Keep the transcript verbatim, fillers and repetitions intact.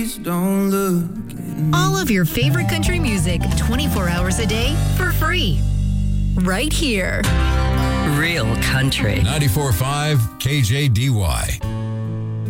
Don't look at me. All of your favorite country music twenty-four hours a day for free. Right here. Real country. ninety-four point five K J D Y.